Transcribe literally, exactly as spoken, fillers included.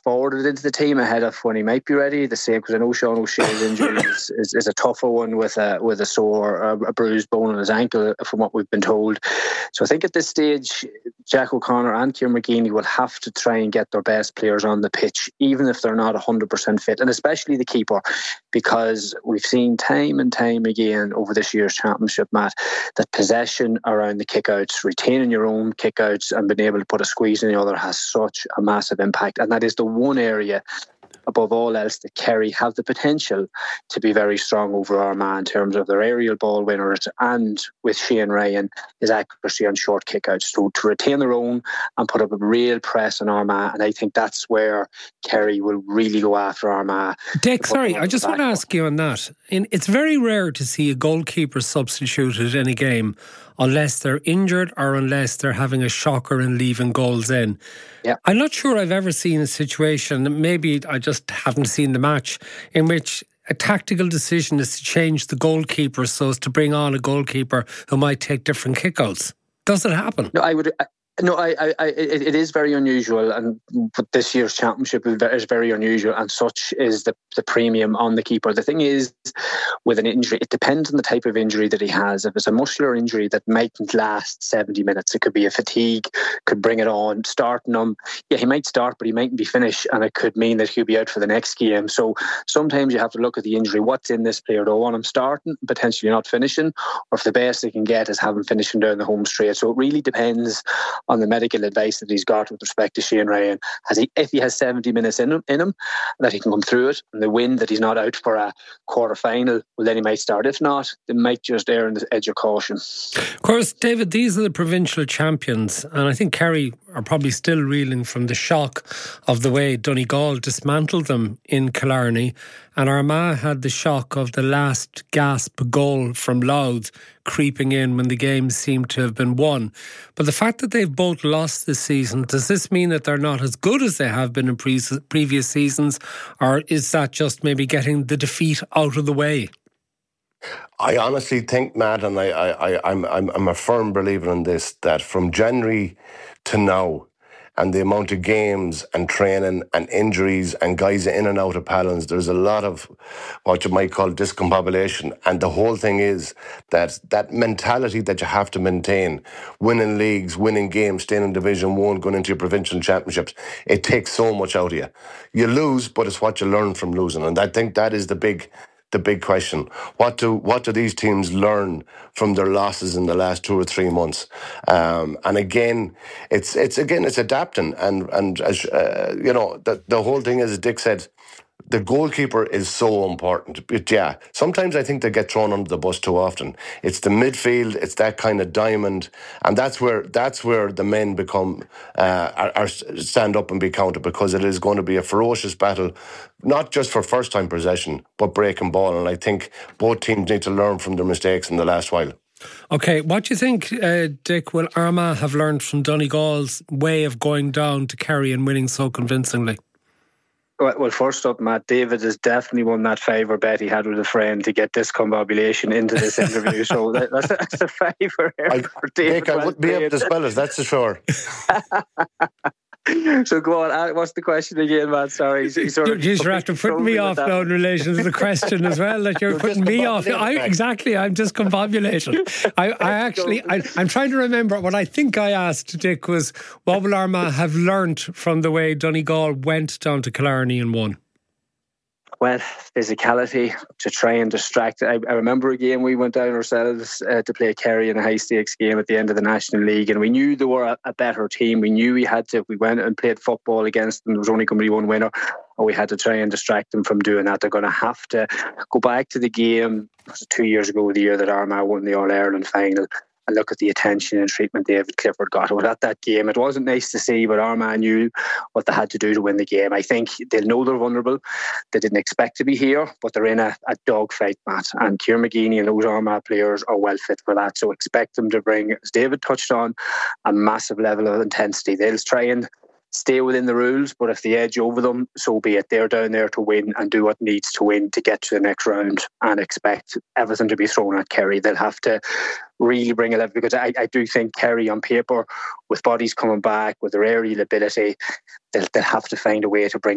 forwarded into the team ahead of when he might be ready. The same, because I know Sean O'Shea's injury is, is, is a tougher one with a with a sore, a, a bruised bone in his ankle, from what we've been told. So I think at this stage, Jack O'Connor and Kieran McGeeney will have to try and get their best players on the pitch, even if they're not one hundred percent fit, and especially the keeper, because we've seen time and time again over this year's championship, Matt, that possession around the kickouts, retaining your own kickouts and being able to put a squeeze in the other has such a massive impact. And that is the one area above all else that Kerry have the potential to be very strong over Armagh in terms of their aerial ball winners, and with Shane Ryan, his accuracy on short kickouts. So to retain their own and put up a real press on Armagh, and I think that's where Kerry will really go after Armagh. Dick, sorry, I just want to ask you on that. In, it's very rare to see a goalkeeper substituted in a game unless they're injured or unless they're having a shocker and leaving goals in. Yeah. I'm not sure I've ever seen a situation, maybe I just haven't seen the match, in which a tactical decision is to change the goalkeeper so as to bring on a goalkeeper who might take different kickouts. Does it happen? No, I would... I- No, I, I, I, it, it is very unusual, and this year's championship is very unusual, and such is the, the premium on the keeper. The thing is, with an injury, it depends on the type of injury that he has. If it's a muscular injury that mightn't last seventy minutes, it could be a fatigue, could bring it on, starting him. Yeah, he might start, but he mightn't be finished, and it could mean that he'll be out for the next game. So sometimes you have to look at the injury. What's in this player? Do I want him starting, potentially not finishing, or if the best they can get is have him finishing down the home straight? So it really depends on the medical advice that he's got with respect to Shane Ryan. Has he, if he has seventy minutes in him, in him, that he can come through it, and the win that he's not out for a quarter final, well, then he might start. If not, they might just err on the edge of caution. Of course, David, these are the provincial champions, and I think Kerry are probably still reeling from the shock of the way Donegal dismantled them in Killarney, and Armagh had the shock of the last gasp goal from Louth creeping in when the game seemed to have been won. But the fact that they've both lost this season, does this mean that they're not as good as they have been in pre- previous seasons, or is that just maybe getting the defeat out of the way? I honestly think, Matt, and I, I, I'm, I'm, I'm a firm believer in this, that from January to now, and the amount of games and training and injuries and guys in and out of Palins, there's a lot of what you might call discombobulation. And the whole thing is that that mentality that you have to maintain, winning leagues, winning games, staying in Division One, going into your provincial championships, it takes so much out of you. You lose, but it's what you learn from losing. And I think that is the big... the big question. What do what do these teams learn from their losses in the last two or three months? Um, and again, it's it's again it's adapting. And and as uh, you know, the the whole thing is, as Dick said, the goalkeeper is so important. But yeah, sometimes I think they get thrown under the bus too often. It's the midfield, it's that kind of diamond, and that's where that's where the men become uh, are, are stand up and be counted, because it is going to be a ferocious battle, not just for first time possession, but breaking ball. And I think both teams need to learn from their mistakes in the last while. Okay, what do you think, uh, Dick, will Armagh have learned from Donegal's way of going down to Kerry and winning so convincingly? Well, first up, Matt, David has definitely won that favour bet he had with a friend to get discombobulation into this interview. So that, that's, a, that's a favour I, for David. Dick, I wouldn't be able to spell it, that's for sure. So go on, what's the question again, Matt? Sorry. He's sort of You're after putting me off now in relation to the question as well, that you're putting me off. I, exactly, I'm discombobulated. I, I actually, I, I'm trying to remember what I think I asked Dick was, what will Armagh have learnt from the way Donegal went down to Killarney and won? Well, physicality, to try and distract. I, I remember a game we went down ourselves uh, to play Kerry in a high stakes game at the end of the National League, and we knew they were a, a better team. We knew we had to, if we went and played football against them, there was only going to be one winner, and we had to try and distract them from doing that. They're going to have to go back to the game, was it two years ago, the year that Armagh won the All-Ireland final, and look at the attention and treatment David Clifford got. It was at that game. It wasn't nice to see, but Armagh knew what they had to do to win the game. I think they'll know they're vulnerable. They didn't expect to be here, but they're in a, a dogfight, Matt. And Kieran McGeeney and those Armagh players are well fit for that. So expect them to bring, as David touched on, a massive level of intensity. They'll try and stay within the rules, but if the edge over them, so be it. They're down there to win and do what needs to win to get to the next round, and expect everything to be thrown at Kerry. They'll have to really bring a level, because I, I do think Kerry on paper, with bodies coming back, with their aerial ability, they'll, they'll have to find a way to bring